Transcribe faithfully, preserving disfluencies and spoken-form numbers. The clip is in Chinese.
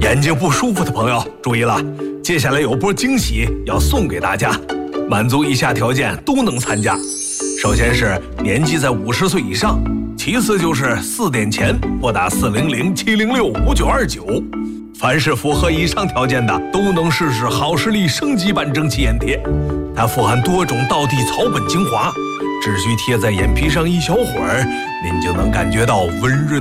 眼睛不舒服的朋友注意了，接下来有波惊喜要送给大家，满足以下条件都能参加。首先是年纪在五十岁以上，其次就是四点前拨打四零零七零六五九二九。凡是符合以上条件的，都能试试好视力升级版蒸汽眼贴。它富含多种道地草本精华，只需贴在眼皮上一小会儿，您就能感觉到温润